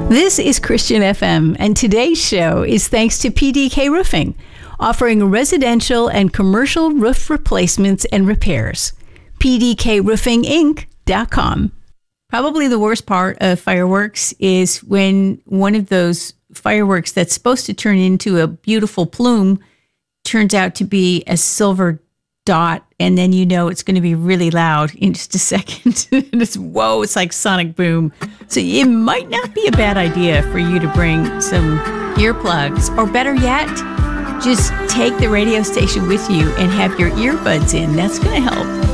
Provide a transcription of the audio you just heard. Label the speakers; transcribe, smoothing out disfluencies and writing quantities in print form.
Speaker 1: This is Christian FM, and today's show is thanks to PDK Roofing, offering residential and commercial roof replacements and repairs. PDKRoofingInc.com. Probably the worst part of fireworks is when one of those fireworks that's supposed to turn into a beautiful plume turns out to be a silver dot, and then you know it's going to be really loud in just a second. It's like sonic boom. So it might not be a bad idea for you to bring some earplugs, or better yet, just take the radio station with you and have your earbuds in. That's going to help.